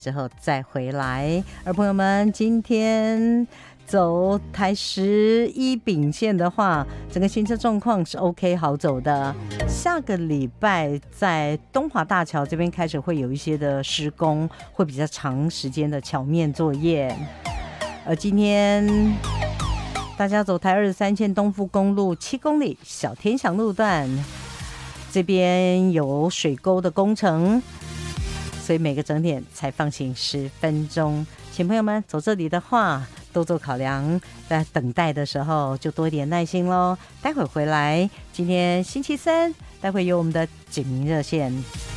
之后再回来。而朋友们，今天走台11丙线的话，整个行车状况是 OK 好走的。下个礼拜在东华大桥这边开始会有一些的施工，会比较长时间的桥面作业。而今天大家走台23线东富公路7公里小天祥路段，这边有水沟的工程，所以每个整点才放行10分钟。请朋友们走这里的话多做考量，在等待的时候就多一点耐心咯。待会回来，今天星期三，待会有我们的警民热线。